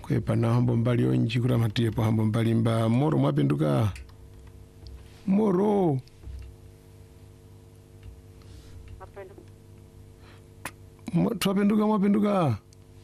Kwepa na hambo mbali onji kura matie po hambo mbali mba moro mwapenduka. Moro. Twapenduka mwapenduka.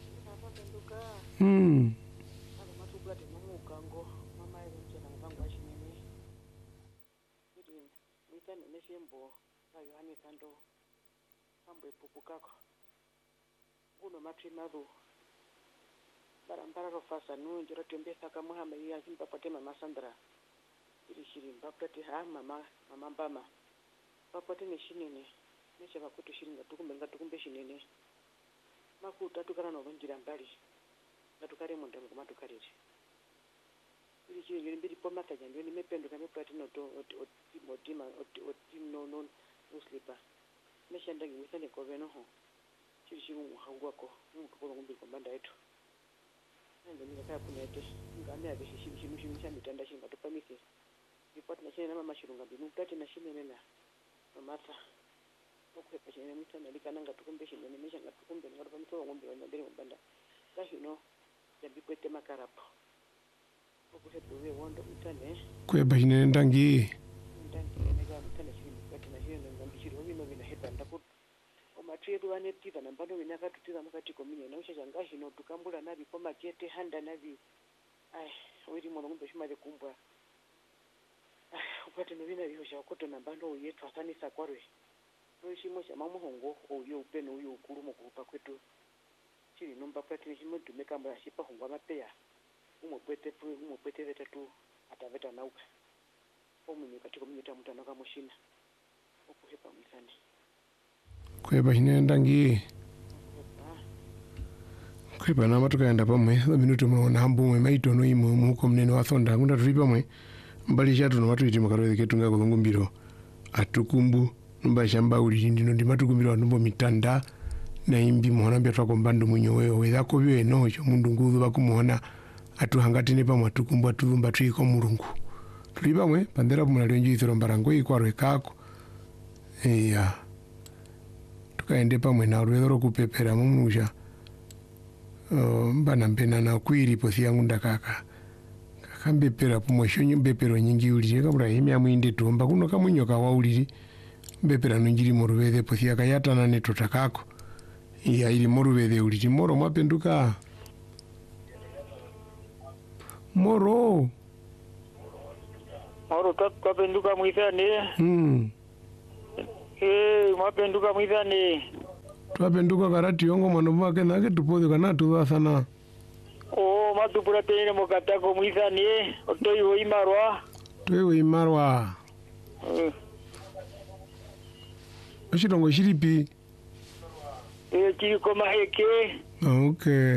Barambara rofasa nu njira tembesa kama hama ya simpa patema masandra ili shirimba pati ha mama mbama papate ne shinene ne chaba kutu shiringa tukumbe shinene makuta tukana no njira mbali ngatukare munde ngoma tukarije ili chiri mbiri poma kaja ndio nimependuka mepati no to otima no uslipa neshanda ngisane koveno ho chiri chimu hawako mukupolo ngumbi kombanda yetu ndio nikakaa kunete ngamea bishimishimisha mitanda shinga tupamike report na chene mama shirunga binu tati na shine nena mamata okwepa chene mitanda likananga tukumbe shine nemesha ngatukumbe ngatupamike ngombe wa ndere mbanda kashi no yabikwete makarapo okuhetu we wondo mitane kwepa shine ndangi nega mitane shine kwati na shine ngambi shiro bino bina heta ndakutu omatwedu vanetiva nambano vinakatutira mukati komine naushasha ngazvino tukambura navi pomachete handa navi wiri mwana kumbe shumare kumbwa upate novina viho zvakoto nambano uye twasanisa kwarwe noishimwe shamamuhongo uye upeno uye ukuru mukurupa kwetu chiri nomba kwatine chimodume kambura shipa hongwa mapeya umwe kwete vetatu ataveta nauka omunye kati komine tamutana kamushina okuhepa mwisane kwepa chinenda ngi kwepa nama tukaenda pamwe minuti muona hambumwe maitono imwe muko mnene wathonda ngunda tuli pamwe mbali chatu no matuiti makaroze ketunga kulungumbiro atukumbu numba shamba uli ndino ndi matukumbiro numbo mitanda na imbi muona mbya twakombando munyo wewe wezako byo no cyo mundu nguzu bakumuona atuhangatine pamwe atukumbu atuzumba twiko mulungu tuli pamwe pandera pomwe lyo njithiro mbarango ikwarwe kako tukaende pamwe na ruedho rokupepera mumusha mbana mpena na kwiri posi yangu ndakaka kakambepera pomwe shonyo mbepero nyingi ulire kabura hemya mwinde tomba kuno kamunyoka wa uliri mbepera nunjiri moruvedhe posi yakayatana netota kako ili moruvedhe uliri moro mwapenduka moro kapenduka mwithane mwapenduka mwithane twapenduka karati yongo mwana mwake nake tupodhe kana tuvasana matupura tene mukatako mwithane otoiwo imarwa ochitongo chilipi chiriko maheke okay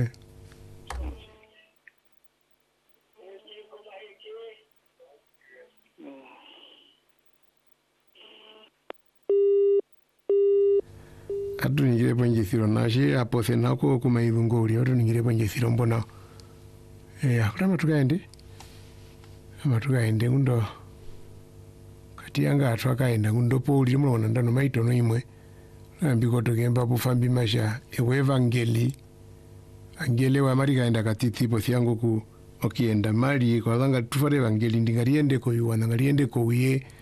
atu ningire panje siro nashi apose nako kumaidhungo uli atu ningire panje siro mbona akula matukaende ngundo kati yanga atu akaenda ngundo po uli mulona ndano maitono imwe nambiko tokemba pufambi masha ewe angele wa marika enda katitipo siyango ku okienda mali kwa zanga tufare evangeli ndingariende ko yuwa ngariende ko uye